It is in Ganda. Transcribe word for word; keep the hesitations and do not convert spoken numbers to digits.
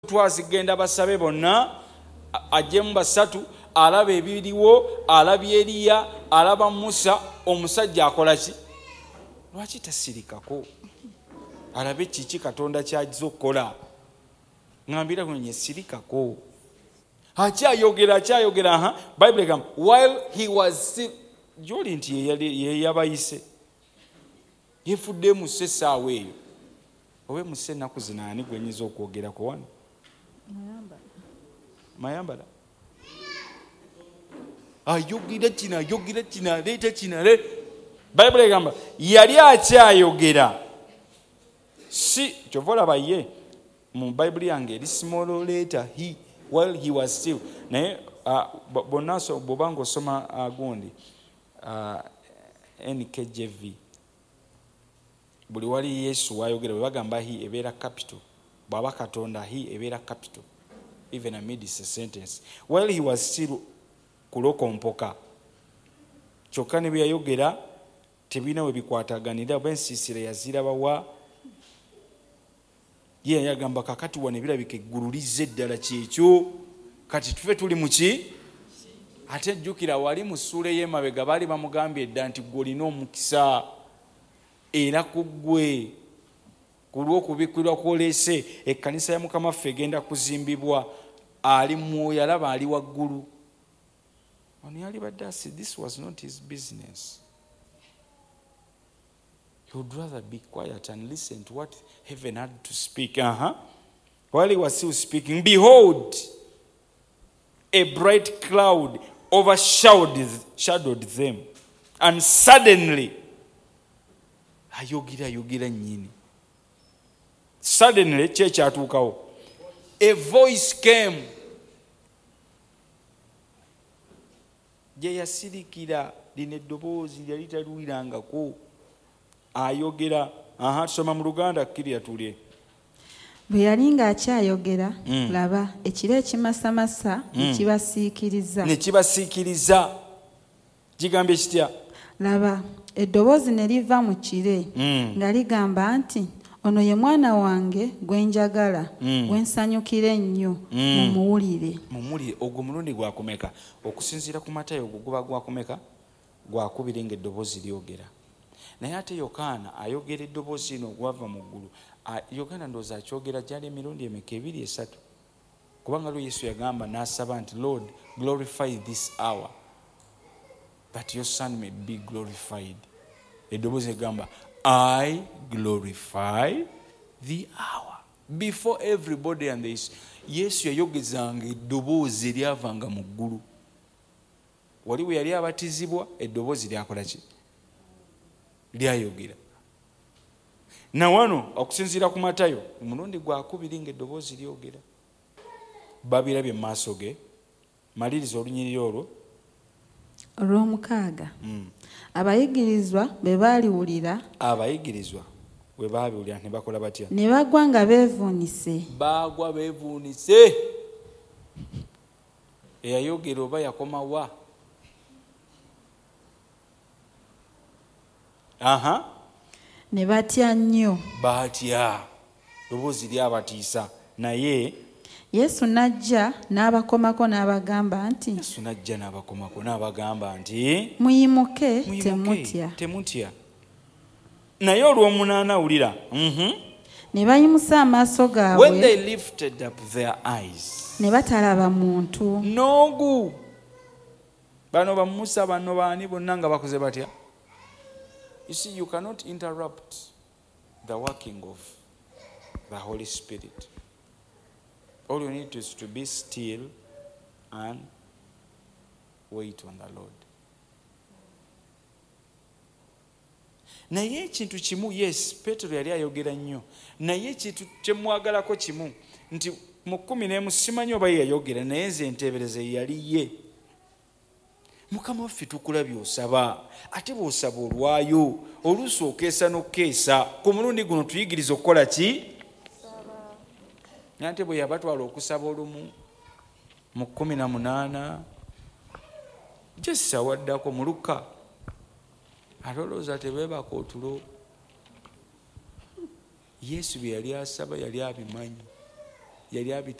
twazigenda basabe bonna ajjemu basatu alaba ebiriwo alabye Eriya alaba Musa omusajja akola ki lwaki tasirikako alabe kiki Katonda ky'ajja okukola ngambira kunye sirikako akyayogera akyayogera ha Bible gam while he was still joli nti ye yabayise yefudde mu sesaawe eyo owe mu senaku zinaani gwenyiza okwogera ko wano mayambala mayambala ayogera kina ayogera kina leeta kina le Bible gamba yali akyayogera si kyovola baye mu Bible yange eri small letter he while he was still naye uh, bonaso bobango soma agundi uh, N K J V buli wali Yesu wayogera bagamba he ebera capital baba Katonda he ebera capital even amid this sentence while he was still kulokompoka kyokka ne byayogera tebina we bikwataganira bensisire yazira bawa ye yagamba kakati wane birabike gululize ddala kyekyo kati tufe tuli muki ate jjukira wali mu sura y'emabega bali bamugambye edda nti golina omukisa era kugwe kulw'okubikirwa kwolese ekkanisa ya Mukama ffe egenda kuzimbibwa ali mwoyo alaba ali waggulu ono yali badde asi this was not his business. He would rather be quiet and listen to what heaven had to speak. Uh-huh. While he was still speaking, behold, a bright cloud overshadowed shadowed them. And suddenly, ayogira ayogira nyini. Suddenly, cheche atukao. A voice came. Je yasirikira line dobozi yali taluwirangako. Ayogera aha tusoma mu Luganda kiri atulye bwe yali ng'akyayogera mm. laba ekire ekimasamasa mm. nekibasiikiriza nekibasiikiriza kigambye kitya laba eddoboozi ne liva mu kire mm. nga ligamba nti ono ye mwana wange gwe njagala mm. gwe nsanyukira ennyo mm. mumuwulire mumuwulire ogwo mulundi gwakumeka okusinziira ku Matayo ogwo guba gwakumeka gwakubiri ng'eddoboozi lyogera naye ate Yokaana ayogera eddoboozi lino ogwava mu ggulu Yokaana ndowooza akyogera gyali emirundi emeka ebiri esatu kubanga lwe Yesu yagamba n'asaba nti Lord glorify this hour that your son may be glorified eddoboozi egamba I glorify the hour before everybody and this Yesu yayogezanga eddoboozi eryavanga mu ggulu wali bwe yali abatizibwa eddoboozi lyakola ki lyayogera na wano okusinziira ku Matayo omulundi gwakubiri ng'eddoboozi lyogera babirabye mu maaso ge maliriza olunyiriri olwo olw'omukaaga mm. abayigirizwa bwe baaliwulira abayigirizwa bwe baabiwulira ne bakola batya ne bagwa nga beevuunise baagwa beevuunise eyayogera oba yakomawa aha ne batya nnyo batya ddoboozi lyabatiisa naye Yesu najja n'abakomako n'abagamba nti Yesu najja n'abakomako n'abagamba nti muyimuke temutya temutya naye olw'omunaana wulira mhm ne bayimusa amaaso gaabwe when they lifted up their eyes ne batalaba muntu noogu bano ba Musa bano baani bonna nga bakoze batya. You see, you cannot interrupt the working of the Holy Spirit. All you need is to be still and wait on the Lord. Naye ekintu kimu, yes, Petero yali ayogera nnyo. Naye ekintu kyemwagalako kimu nti mu kkumi n'emu simanyi oba yayogera naye nze enteebereze yali ye. Mukama waffe tukulabye osaba ate bw'osaba olwayo oluusi okeesa n'okukeesa ku mulundi guno tuyigiriza okukola ki ate bwe yabatwala okusaba olumu mu kkumi na munaana gyessa waddako mu Luka ate olowooza tebeebaka otulo Yesu bye yali asaba yali abimanyi yali